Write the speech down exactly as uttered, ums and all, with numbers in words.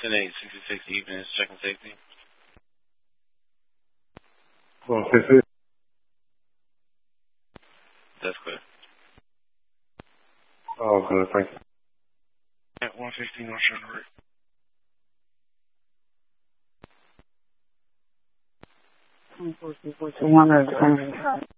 ten eight sixty-six evenings, checking safety. one fifty. That's clear. Oh, good, thank you. At one fifty North Sugar Road. one four two four two one